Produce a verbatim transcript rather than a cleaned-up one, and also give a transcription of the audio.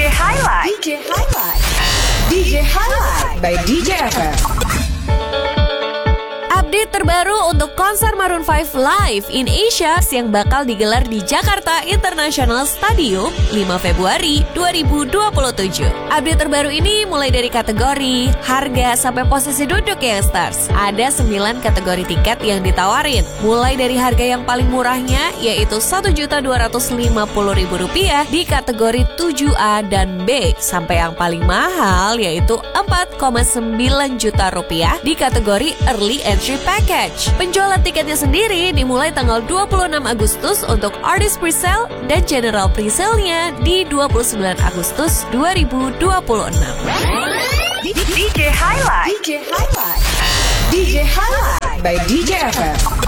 Highlight. D J Highlight. D J Highlight by D J F M. Update terbaru untuk konser Maroon five Live in Asia yang bakal digelar di Jakarta International Stadium lima Februari dua ribu dua puluh tujuh. Update terbaru ini mulai dari kategori, harga, sampai posisi duduk yang stars. Ada sembilan kategori tiket yang ditawarin. Mulai dari harga yang paling murahnya yaitu satu juta dua ratus lima puluh ribu rupiah di kategori tujuh A dan B, sampai yang paling mahal yaitu empat koma sembilan juta rupiah di kategori Early Entry Package. Penjualan tiketnya sendiri dimulai tanggal dua puluh enam Agustus untuk artist presale dan general presale-nya di dua puluh sembilan Agustus dua ribu dua puluh enam. D J Highlight. D J Highlight. D J Highlight by D J F M.